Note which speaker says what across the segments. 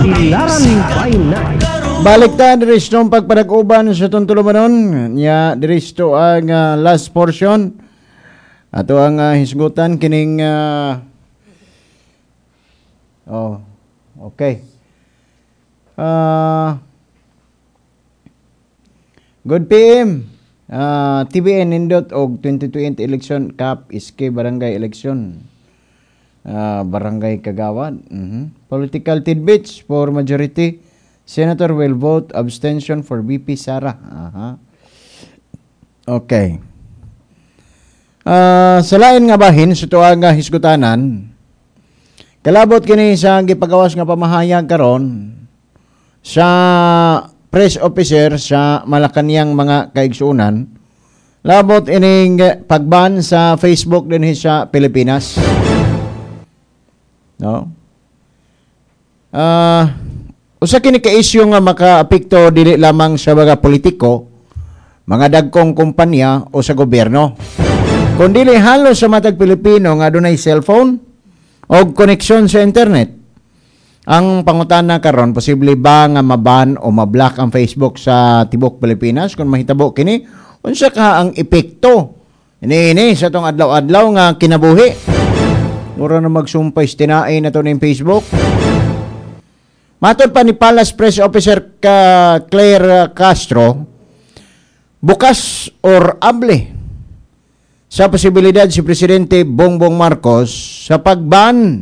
Speaker 1: Ilaran by Night.
Speaker 2: Baliktad diristo ang pagpanag-uban sa tuntulumanon nya diristo ang last portion ato ang hisgutan kining okay. Good PM. TBN nindot og 2020 election cap iske barangay election. Barangay Kagawad. Political tidbits for majority. Senator will vote abstention for VP Sara. Okay. Sa lain nga bahin sa tuwang hisgutanan, kalabot kini sa gipagawas nga pamahayag karon sa press officer sa Malacañang mga kaigsuunan, labot ining pagban sa Facebook din sa Pilipinas. No? Usa kini ka isyu nga makaapekto dili lamang sa mga politiko, mga dagkong kumpanya o sa gobyerno, kundi halos sa matag Pilipino nga adunay cellphone o koneksyon sa internet. Ang pangutana karon, posible ba nga maban o mablock ang Facebook sa tibok Pilipinas? Kung mahitabo kini, unsa ka ang epekto ini sa tong adlaw-adlaw nga kinabuhi? Mura na magsumpay tinaay na to ning Facebook. Matod pa ni Palace Press Officer Claire Castro, bukas or able sa posibilidad si Presidente Bongbong Marcos sa pagban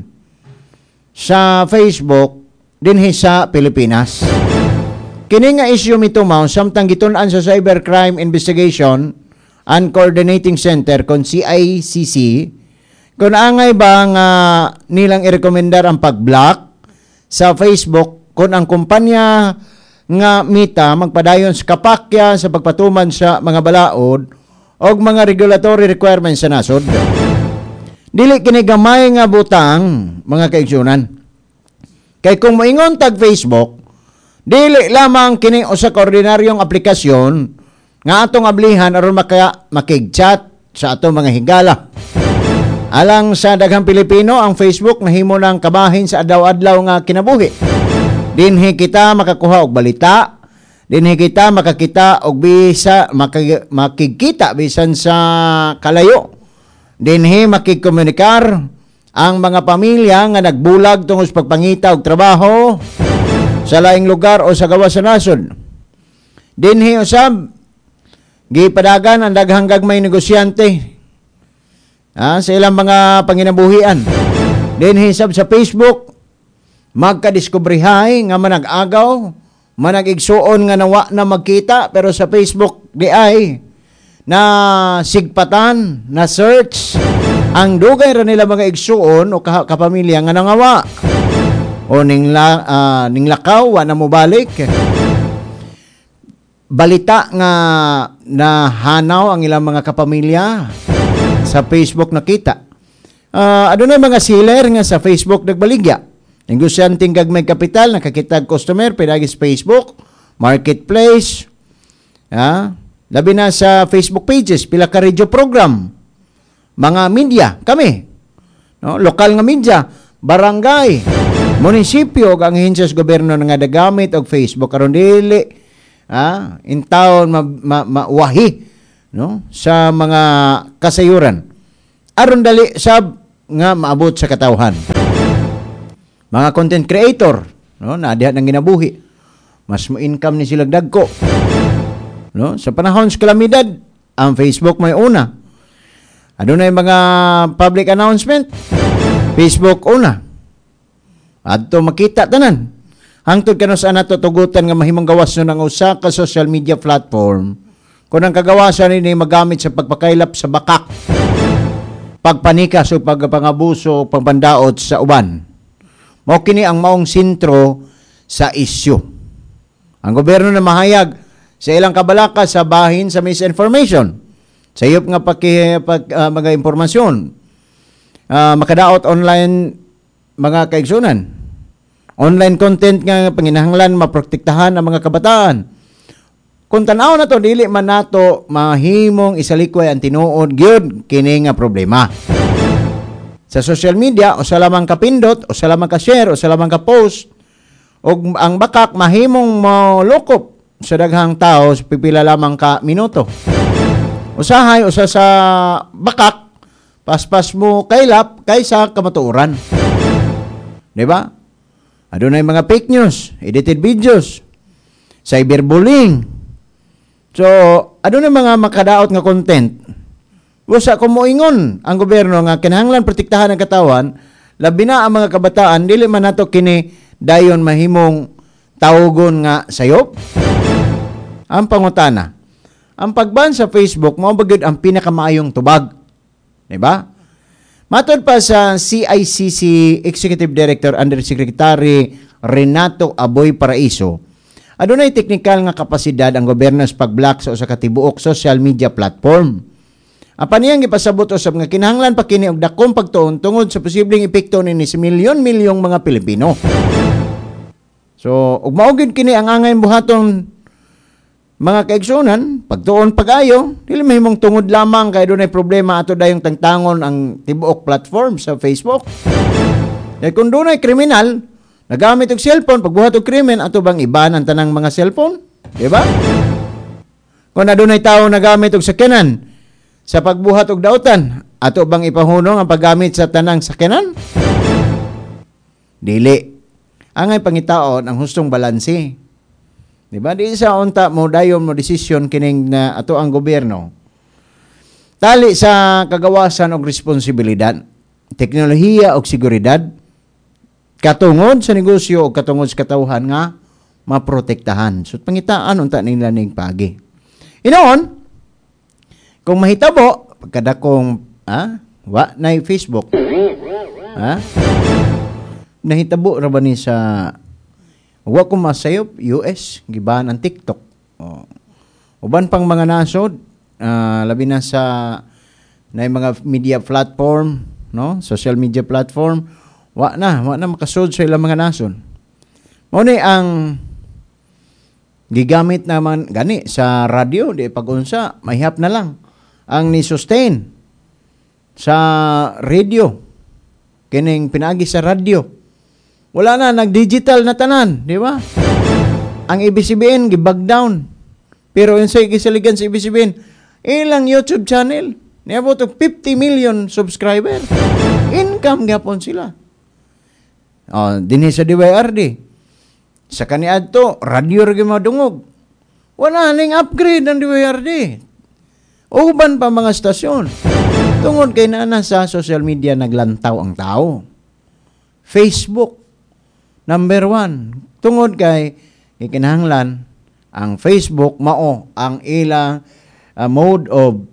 Speaker 2: sa Facebook dinhi sa Pilipinas. Kini nga isyu mitumaw samtang gitun-an sa Cybercrime Investigation and Coordinating Center kon CICC kung angay ba nga nilang irekomendar ang pag-block sa Facebook kung ang kumpanya nga Meta magpadayon sa kapakya sa pagpatuman sa mga balaod o mga regulatory requirements sa nasod. Dili kini gamay nga butang, mga kaigsunan. Kay kung moingon tag Facebook, dili lamang kini usa ka ordinaryong aplikasyon nga atong ablihan aron makig-chat sa atong mga higala. Alang sa daghang Pilipino, ang Facebook nahimo ng kabahin sa adlaw-adlaw nga kinabuhi. Dinhi kita makakuha og balita, dinhi kita makakita og makikita bisan sa kalayo. Dinhi makikomunikar ang mga pamilya nga nagbulag tungod sa pagpangita og trabaho sa laing lugar o sa gawas sa nasod. Dinhi usab gipadagan ang daghang gagmay negosyante sa ilang mga panginabuhian. Dinhi sab sa Facebook magkadiskubrihay nga manag-agaw, manag-igsuon nga nawa na magkita, pero sa Facebook di ay na sigpatan, na search ang dugay ra nila mga igsuon o kapamilya nga nangawa o ning lakaw wa na mo balik. Balita nga nahanaw ang ilang mga kapamilya sa Facebook nakita. Adunay mga seller nga sa Facebook nagbaligya. Negosyanteng gagmay kapital nakakitag customer pinagi sa Facebook, marketplace, labi na sa Facebook pages, pila ka radio program, mga media, kami, no? Lokal nga media, barangay, munisipyo, ang ahensya sa gobyerno nga nagamit og Facebook karon dili in town mawahi no sa mga kasayuran aron dali sab nga maabot sa katawhan. Mga content creator, no, na diha nang ginabuhi. Mas mo income ni sila dagko. No, sa panahon sa kalamidad, ang Facebook may una. Adunay mga public announcement, Facebook una. Adto makita tanan. Hangtod kano sa nato tugutan nga mahimong gawas no ng usa ka social media platform. Kung ang kagawasan ni magamit sa pagpakailap sa bakak, pagpanikas o pagpangabuso o pagpandaot sa uban. Mao kini ang maong sentro sa isyu. Ang gobyerno na mahayag sa ilang kabalaka sa bahin sa misinformation. Sa iyop nga mga impormasyon. Makadaot online mga kaigsunan. Online content nga panginahanglan maprotektahan ang mga kabataan. Kung tanaw na to, dili man nato mahimong isalikway ang tinuod gyud kini nga problema. Sa social media, o sa lamang kapindot, o sa lamang ka-share, o sa lamang ka-post, Og ang bakak mahimong molokop sa daghang tao sa pipila lamang ka minuto. Usahay usa sa bakak paspas mo kaylap kaysa kamatuoran. Di ba? Adunay mga fake news, edited videos, cyberbullying. So, adunay mga makadaot nga content. Usa ko moingon ang gobyerno nga kinahanglan protektahan ang katawan, labi na ang mga kabataan dili man nato kini dayon mahimong tawgon nga sayop. Ang pangutana, ang pagban sa Facebook mao bagid ang pinakamaayong tubag. Di ba? Matod pa sa CICC Executive Director Undersecretary Renato Aboy Paraiso, adunay teknikal nga kapasidad ang gobyerno sa pag-block sa usa ka tibuok social media platform. Apan niyang ipasabot usab nga kinahanglan pa kini og dakong pagtuon tungod sa posibleng epekto nini sa milyon-milyong mga Pilipino. So, ug maugid kini ang angay buhaton mga kaigsunan, pagtuon pag-ayo, dili mahimong tungod lamang kay dunay problema ato dayong tangtangon ang tibuok platform sa Facebook. Kay kung dunay kriminal, nagamit og cellphone pagbuhat og krimen ato bang iban ang tanang mga cellphone? Di ba? Kung adunay tawo nagamit og sakyanan sa pagbuhat og dautan, ato bang ipahunong ang paggamit sa tanang sakyanan? Dili. Angay pangitaon ang hustong balanse. Di ba? Di sa unta mo dayon mo desisyon kining na ato ang gobyerno. Tali sa kagawasan og responsibilidad, teknolohiya og seguridad, katungod sa negosyo o katungod sa katawhan nga maprotektahan. So, pangitaan unta nila ning pagi. Inoon, kung mahitabo, pagkadakong, wa na Facebook, nahitabo ra ba ni sa, wa ko masayop, US, gibahan ang TikTok. Uban pang mga nasod, labi na sa, na mga media platform, no? Social media platform, wa na makasud sa ilang mga nasod. Mao ni ang gigamit naman gani sa radio, di pag-unsa, mahihap na lang ang ni-sustain sa radio, kining pinaagi sa radio. Wala na, nag-digital na tanan, di ba? Ang ABS-CBN, gibag down. Pero yun sa gisaligan sa ABS-CBN, ilang YouTube channel, niabot og 50 million subscriber. Income gapon sila. Dinhi sa DYRD. Sa kaniadto, radio ra gyud madungog. Wala ning upgrade ang DYRD. Uban pa mga stasyon. Tungod kay na sa social media naglantaw ang tao. Facebook, number 1. Tungod kay kinahanglan ang Facebook mao ang ilang mode of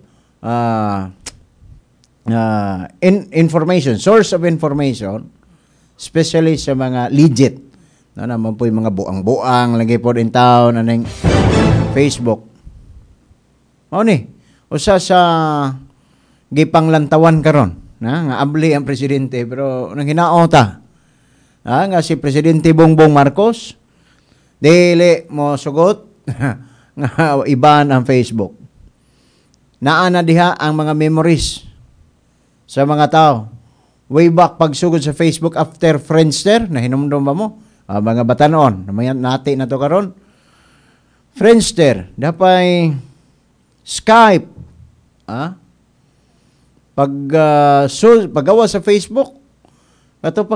Speaker 2: information, source of information, especially sa mga legit. Naman po yung mga buang-buang, lagi po din tao na ng Facebook. Mao ni usa sa gipanglantawan karon nga abli ang presidente pero nang hinaota nga si Presidente Bongbong Marcos dili mo sugot nga iban ang Facebook. Naa na diha ang mga memories sa mga tao way back pagsugod sa Facebook after Friendster na hinumdum ba mo mga batanon nati na to karon Friendster dapay Skype paggawa sa Facebook ato